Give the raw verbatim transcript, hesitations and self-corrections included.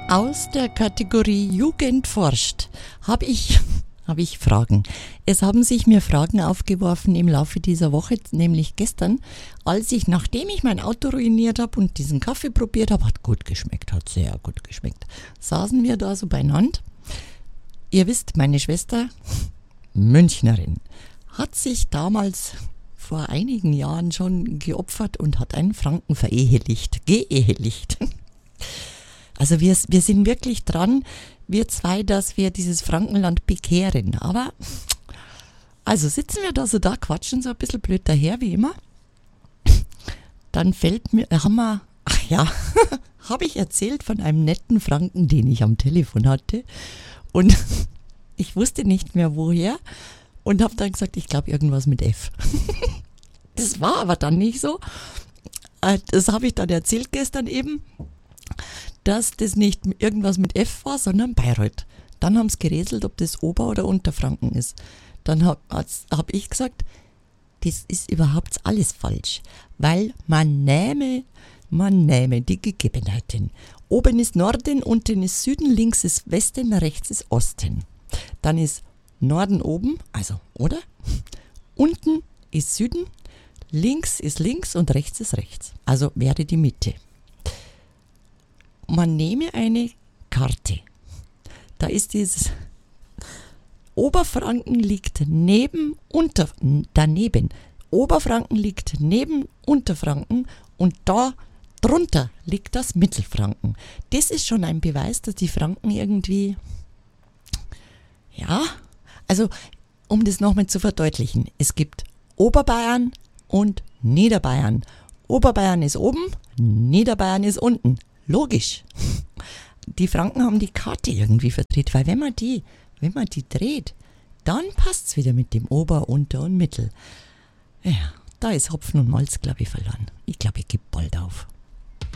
Aus der Kategorie Jugend forscht habe ich, habe ich Fragen. Es haben sich mir Fragen aufgeworfen im Laufe dieser Woche, nämlich gestern, als ich, nachdem ich mein Auto ruiniert habe und diesen Kaffee probiert habe, hat gut geschmeckt, hat sehr gut geschmeckt, saßen wir da so beieinander. Ihr wisst, meine Schwester, Münchnerin, hat sich damals vor einigen Jahren schon geopfert und hat einen Franken verehelicht, geehelicht. Also wir, wir sind wirklich dran, wir zwei, dass wir dieses Frankenland bekehren. Aber, also sitzen wir da so da, quatschen so ein bisschen blöd daher, wie immer. Dann fällt mir, haben wir, ach ja, habe ich erzählt von einem netten Franken, den ich am Telefon hatte. Und ich wusste nicht mehr woher und habe dann gesagt, ich glaube irgendwas mit F. Das war aber dann nicht so. Das habe ich dann erzählt gestern eben, dass das nicht irgendwas mit F war, sondern Bayreuth. Dann haben sie gerätselt, ob das Ober- oder Unterfranken ist. Dann habe hab ich gesagt, das ist überhaupt alles falsch, weil man nähme, man nähme die Gegebenheiten. Oben ist Norden, unten ist Süden, links ist Westen, rechts ist Osten. Dann ist Norden oben, also, oder? Unten ist Süden, links ist links und rechts ist rechts. Also wäre die Mitte. Man nehme eine Karte. Da ist dieses Oberfranken liegt neben Unter daneben. Oberfranken liegt neben Unterfranken und da drunter liegt das Mittelfranken. Das ist schon ein Beweis, dass die Franken irgendwie, ja, also um das nochmal zu verdeutlichen, es gibt Oberbayern und Niederbayern. Oberbayern ist oben, Niederbayern ist unten. Logisch. Die Franken haben die Karte irgendwie verdreht, weil wenn man die, wenn man die dreht, dann passt's wieder mit dem Ober-, Unter- und Mittel. Ja, da ist Hopfen und Malz, glaube ich, verloren. Ich glaube, ich gebe bald auf.